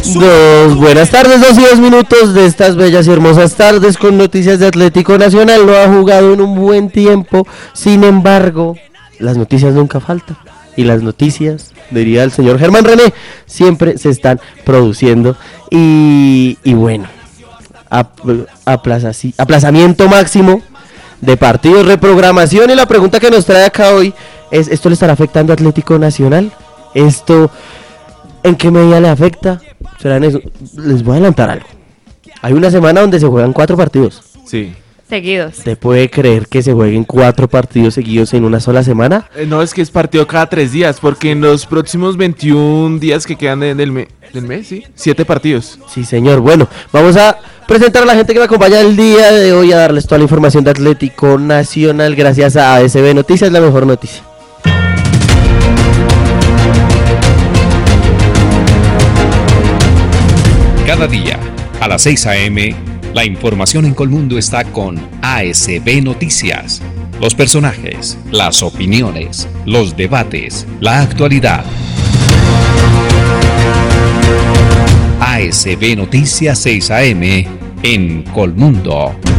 Buenas tardes, 2:02 de estas bellas y hermosas tardes con noticias de Atlético Nacional. No ha jugado en un buen tiempo, sin embargo, las noticias nunca faltan. Y las noticias, diría el señor Germán René, siempre se están produciendo. Y bueno, aplazamiento máximo de partidos, reprogramación. Y la pregunta que nos trae acá hoy es, ¿esto le estará afectando a Atlético Nacional? ¿Esto en qué medida le afecta? Les voy a adelantar algo. Hay una semana donde se juegan 4 partidos. Sí. Seguidos. ¿Usted puede creer que se jueguen 4 partidos seguidos en una sola semana? No, es que es partido cada 3 días, porque en los próximos 21 días que quedan del mes, ¿sí? 7 partidos. Sí, señor. Bueno, vamos a presentar a la gente que me acompaña el día de hoy a darles toda la información de Atlético Nacional gracias a ASB Noticias, la mejor noticia. Cada día, a las 6 a.m., la información en Colmundo está con ASB Noticias. Los personajes, las opiniones, los debates, la actualidad. ASB Noticias 6 a.m. en Colmundo.